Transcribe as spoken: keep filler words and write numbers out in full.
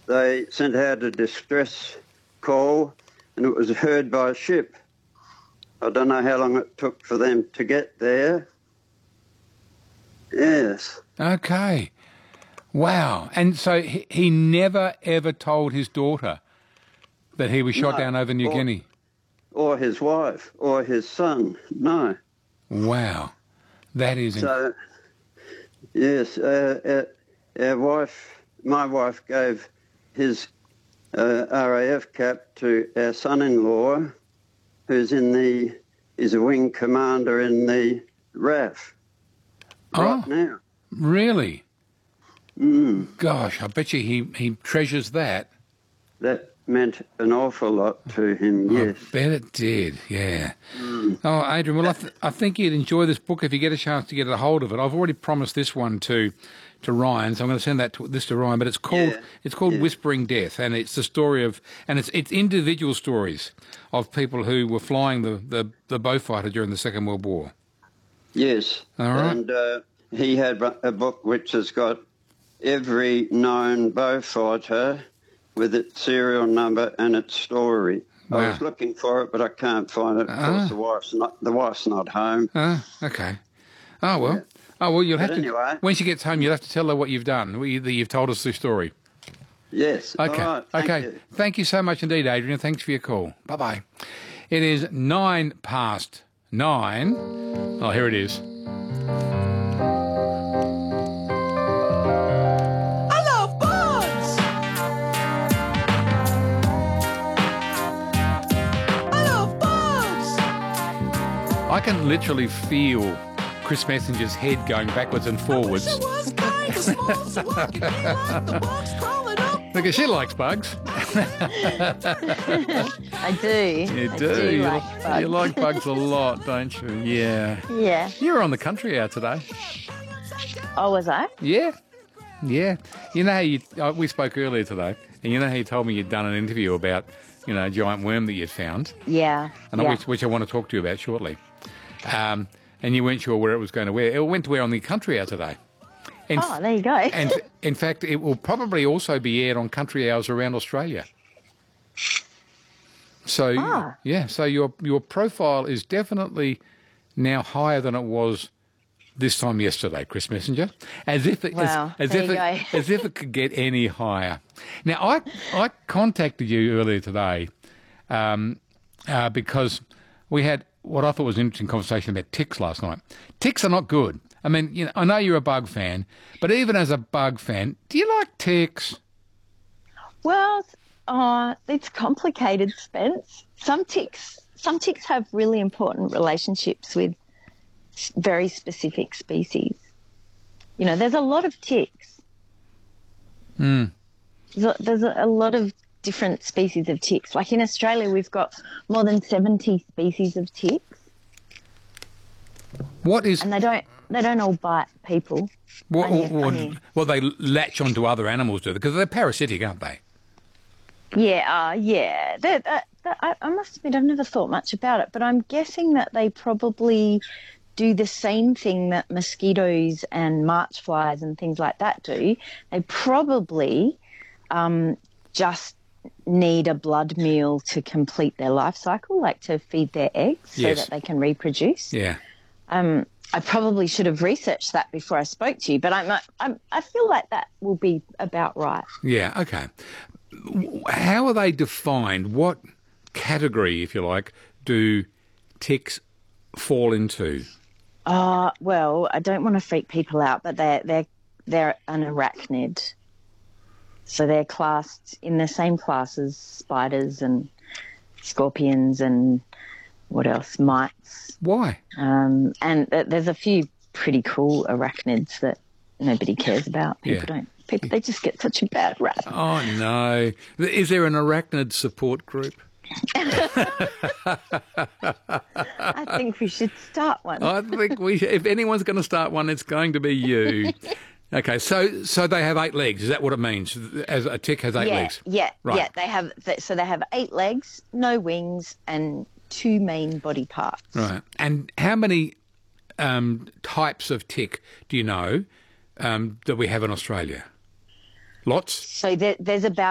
they sent out a distress call, and it was heard by a ship. I don't know how long it took for them to get there. Yes. Okay. Wow. And so he, he never, ever told his daughter that he was shot No, down over New or, Guinea? Or his wife, or his son, no. Wow. That is... So, yes, uh, uh, our wife, my wife gave his uh, R A F cap to our son-in-law, who's in the, is a wing commander in the R A F right oh, now. Really? Mm. Gosh, I bet you he, he treasures that. That meant an awful lot to him, yes. I bet it did, yeah. Mm. Oh, Adrian, well, I, th- I think you'd enjoy this book if you get a chance to get a hold of it. I've already promised this one to to Ryan, so I'm going to send that to, this to Ryan. But it's called yeah. it's called yeah. Whispering Death, and it's the story of and it's it's individual stories of people who were flying the the, the Beaufighter during the Second World War. Yes, all right. And uh, he had a book which has got every known Beaufighter with its serial number and its story. Wow. I was looking for it, but I can't find it because uh, the wife's not the wife's not home. Oh, uh, okay. Oh well. Yeah. Oh well. You'll but have anyway, to. When she gets home, you'll have to tell her what you've done. That you've told us the story. Yes. Okay. All right. Thank okay. You. Thank you so much indeed, Adrian. Thanks for your call. Bye bye. It is nine past nine. Oh, here it is. I can literally feel Chris Messenger's head going backwards and forwards. I wish I was kind of small so I could be like the bugs crawling up. Because she likes bugs. I do. You I do. do you, like bugs. you like bugs a lot, don't you? Yeah. Yeah. You were on the country hour today. Oh, was I? Yeah. Yeah. You know how you... Oh, we spoke earlier today, and you know how you told me you'd done an interview about, you know, a giant worm that you'd found? Yeah. And yeah. Which, which I want to talk to you about shortly. Um, and you weren't sure where it was going to wear. It went to wear on the country hour today. And oh, there you go. and in fact, it will probably also be aired on country hours around Australia. So ah. yeah, so your your profile is definitely now higher than it was this time yesterday, Chris Messenger. As if it, wow. as, as there if you it, go. as if it could get any higher. Now I I contacted you earlier today um, uh, because we had what I thought was an interesting conversation about ticks last night. Ticks are not good. I mean, you know, I know you're a bug fan, but even as a bug fan, do you like ticks? Well, uh, it's complicated, Spence. Some ticks, some ticks have really important relationships with very specific species. You know, there's a lot of ticks. Mm. There's, a, there's a lot of different species of ticks. Like in Australia, we've got more than seventy species of ticks. What is... And they don't they don't all bite people. What, I mean, what, I mean, well, they latch onto other animals, do they? Because they're parasitic, aren't they? Yeah, uh, yeah. They're, uh, I, I must admit, I've never thought much about it, but I'm guessing that they probably do the same thing that mosquitoes and march flies and things like that do. They probably um, just need a blood meal to complete their life cycle, like to feed their eggs so Yes. that they can reproduce. Yeah. Um, I probably should have researched that before I spoke to you, but I'm, I'm, I feel like that will be about right. Yeah, okay. How are they defined? What category, if you like, do ticks fall into? Uh, well, I don't want to freak people out, but they're, they're, they're an arachnid. So they're classed in the same class as spiders and scorpions and what else, mites. Why? Um, and th- there's a few pretty cool arachnids that nobody cares about. People Yeah. don't. People, they just get such a bad rap. Oh, no. Is there an arachnid support group? I think we should start one. I think we. If anyone's going to start one, it's going to be you. Okay, so so they have eight legs. Is that what it means? As a tick has eight yeah, legs. Yeah, Right. yeah. They have so they have eight legs, no wings, and two main body parts. Right. And how many um, types of tick do you know um, that we have in Australia? Lots? So there, there's about